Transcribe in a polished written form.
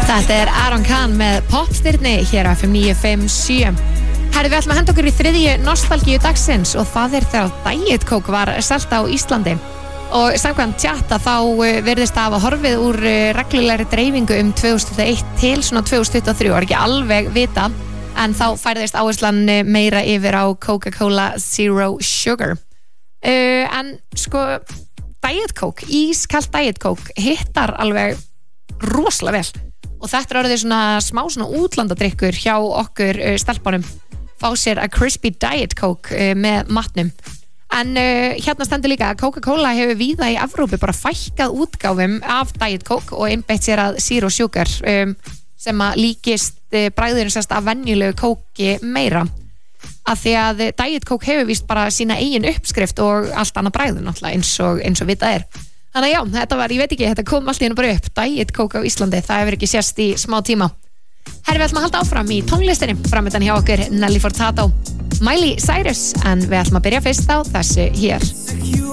Þetta Aaron Khan með Popstyrni hér á FM 957. Herri, við ætlum að henda okkur í þriðju nostalgíu dagsins og það þegar Diet Coke var selt á Íslandi. Og samkvæmt tjata þá virðist það hafa horfið úr reglulegri dreifingu 2001 til svona 2023, var ekki alveg vita, en þá færðist áherslan meira yfir á Coca-Cola Zero Sugar. En sko, Diet Coke, ískalt Diet Coke, hittar alveg rosalega vel. Og þetta orðið svona smá svona útlandadrykkur hjá okkur stelpunum. Fá sér a crispy Diet Coke með matnum. En hérna stendur líka að Coca-Cola hefur víða í Evrópu bara fækkað útgáfum af Diet Coke og einbeitt sér að Zero Sugar sem að líkist bragðurinn sérst af venjulegu kóki meira. Af því að Diet Coke hefur víst bara sína eigin uppskrift og allt annað bragður náttúrulega eins og vitað er. Þannig að já, þetta var, ég veit ekki, þetta kom allt í hennu bara upp. Diet Coke á Íslandi, það hefur ekki sést í smá tíma. Herri, við ætlum að halda áfram í tónlistinni. Framöndan hjá okkur Nelly Furtado, Miley Cyrus, en við ætlum að byrja fyrst á þessu hér.